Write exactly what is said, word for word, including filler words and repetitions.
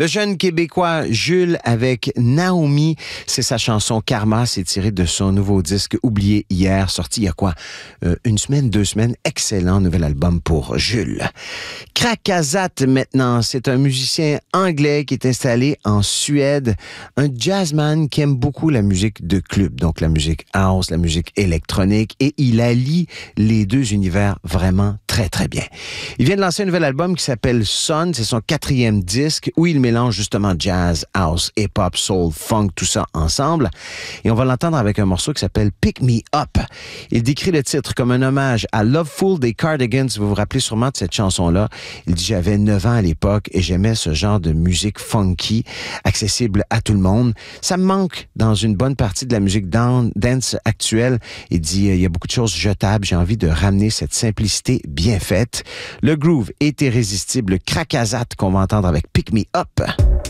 Le jeune Québécois Jules avec Naomi, c'est sa chanson Karma, c'est tiré de son nouveau disque Oublié hier, sorti il y a quoi? Euh, une semaine, deux semaines, excellent nouvel album pour Jules. Krakazat maintenant, c'est un musicien anglais qui est installé en Suède, un jazzman qui aime beaucoup la musique de club, donc la musique house, la musique électronique, et il allie les deux univers vraiment très très bien. Il vient de lancer un nouvel album qui s'appelle Sun, c'est son quatrième disque où il mélange justement jazz, house, hip-hop, soul, funk, tout ça ensemble. Et on va l'entendre avec un morceau qui s'appelle Pick Me Up. Il décrit le titre comme un hommage à Loveful des Cardigans. Vous vous rappelez sûrement de cette chanson-là. Il dit « J'avais neuf ans à l'époque et j'aimais ce genre de musique funky, accessible à tout le monde. Ça me manque dans une bonne partie de la musique dance actuelle. » Il dit « Il y a beaucoup de choses jetables. J'ai envie de ramener cette simplicité bien faite. » Le groove est irrésistible. Krakazat qu'on va entendre avec Pick Me Up.